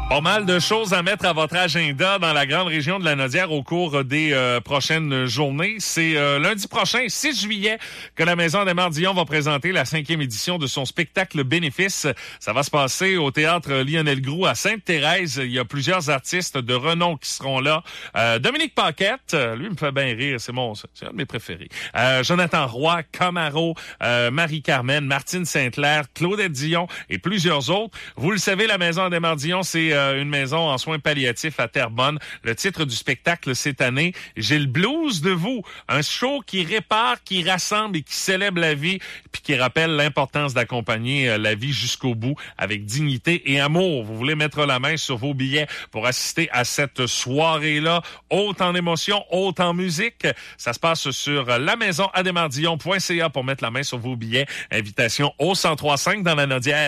Pas mal de choses à mettre à votre agenda dans la grande région de la Naudière au cours des prochaines journées. C'est lundi prochain, 6 juillet, que la Maison des Mardillons va présenter la 5e édition de son spectacle bénéfice. Ça va se passer au théâtre Lionel Groulx à Sainte-Thérèse. Il y a plusieurs artistes de renom qui seront là. Dominique Paquette, lui me fait bien rire, c'est un de mes préférés. Jonathan Roy, Camaro, Marie-Carmen, Martine Sainte-Claire, Claudette Dion et plusieurs autres. Vous le savez, la Maison des Mardillons, c'est une maison en soins palliatifs à Terrebonne. Le titre du spectacle cette année, J'ai le blues de vous. Un show qui répare, qui rassemble et qui célèbre la vie, puis qui rappelle l'importance d'accompagner la vie jusqu'au bout avec dignité et amour. Vous voulez mettre la main sur vos billets pour assister à cette soirée-là, haute en émotion, haute en musique. Ça se passe sur lamaisonadesmardillons.ca pour mettre la main sur vos billets. Invitation au 1035 dans la Naudière.